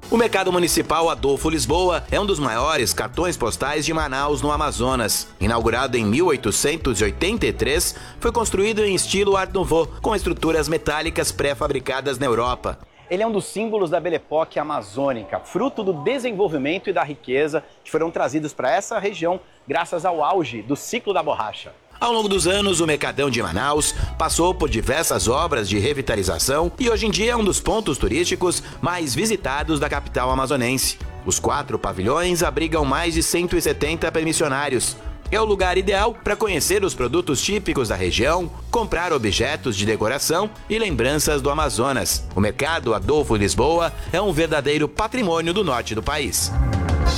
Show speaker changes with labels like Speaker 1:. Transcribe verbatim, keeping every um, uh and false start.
Speaker 1: O Mercado Municipal Adolfo Lisboa é um dos maiores cartões postais de Manaus, no Amazonas. Inaugurado em mil oitocentos e oitenta e três, foi construído em estilo Art Nouveau, com estruturas metálicas pré-fabricadas na Europa.
Speaker 2: Ele é um dos símbolos da Belle Époque amazônica, fruto do desenvolvimento e da riqueza que foram trazidos para essa região graças ao auge do ciclo da borracha.
Speaker 1: Ao longo dos anos, o Mercadão de Manaus passou por diversas obras de revitalização e hoje em dia é um dos pontos turísticos mais visitados da capital amazonense. Os quatro pavilhões abrigam mais de cento e setenta permissionários. É o lugar ideal para conhecer os produtos típicos da região, comprar objetos de decoração e lembranças do Amazonas. O Mercado Adolfo Lisboa é um verdadeiro patrimônio do norte do país.